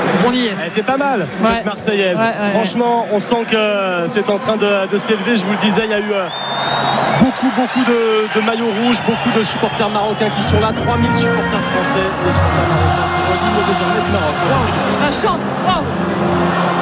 On y est. Elle était pas mal, cette Marseillaise. Franchement, on sent que c'est en train de s'élever. Je vous le disais, il y a eu beaucoup de maillots rouges, beaucoup de supporters marocains qui sont là. 3000 supporters français, les supporters marocains pour l'hymne désormais du Maroc. Ça chante. Wow.